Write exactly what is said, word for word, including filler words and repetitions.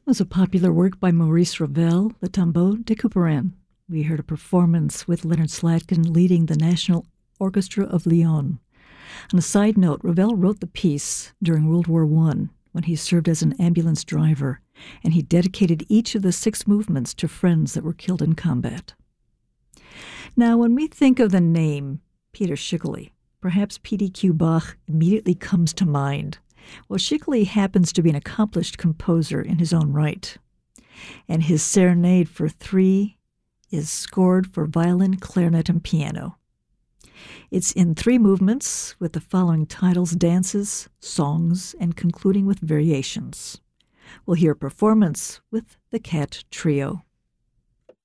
Was a popular work by Maurice Ravel, Le Tombeau de Couperin. We heard a performance with Leonard Slatkin leading the National Orchestra of Lyon. On a side note, Ravel wrote the piece during World War One when he served as an ambulance driver, and he dedicated each of the six movements to friends that were killed in combat. Now, when we think of the name Peter Schickele, perhaps P D Q Bach immediately comes to mind. Well, Schickele happens to be an accomplished composer in his own right, and his Serenade for Three is scored for violin, clarinet, and piano. It's in three movements with the following titles: dances, songs, and concluding with variations. We'll hear a performance with the Cat Trio.